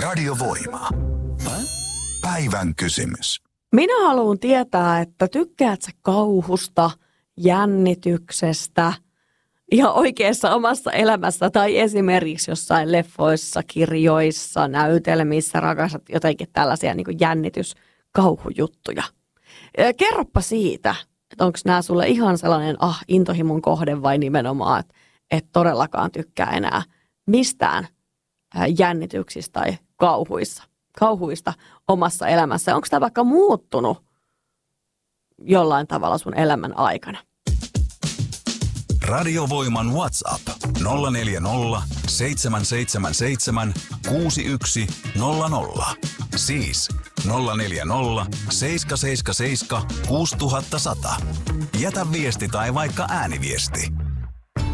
Radiovoima. Päivän kysymys. Minä haluan tietää, että tykkäät sä kauhusta, jännityksestä ja oikeassa omassa elämässä tai esimerkiksi jossain leffoissa, kirjoissa, näytelmissä rakastat jotenkin tällaisia niin kuin jännityskauhujuttuja. Kerropa siitä, että onko nämä sulle ihan sellainen intohimon kohde vai nimenomaan, että et todellakaan tykkää enää mistään jännityksistä tai kauhuista omassa elämässä. Onko tämä vaikka muuttunut jollain tavalla sun elämän aikana? Radiovoiman WhatsApp 040 777 6100. Siis 040 777 6100. Jätä viesti tai vaikka ääniviesti.